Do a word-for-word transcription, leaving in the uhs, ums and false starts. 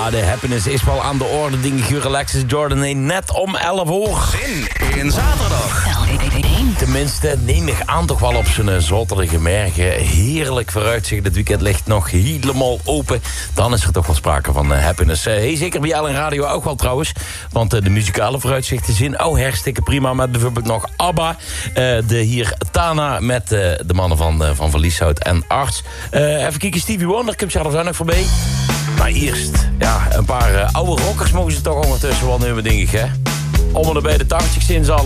Ja, de happiness is wel aan de orde. Dingen Alexis Jordan, nee, net om elf uur. Zin in zaterdag. Tenminste, neem aan toch wel op zijn zotterige mergen. Heerlijk vooruitzicht. Het weekend ligt nog helemaal open. Dan is er toch wel sprake van uh, happiness. Uh, hey, zeker bij L N Radio ook wel trouwens. Want uh, de muzikale vooruitzichten zijn oh, hartstikke prima. Met bijvoorbeeld nog ABBA. Uh, de hier Tana met uh, de mannen van, uh, van Verlieshout en Arts. Uh, even kijken, Stevie Wonder komt zelfs ook nog voorbij. Maar eerst, ja, een paar uh, oude rockers mogen ze toch ondertussen wel nemen, denk ik, hè? Om en bij de tachtig sinds al.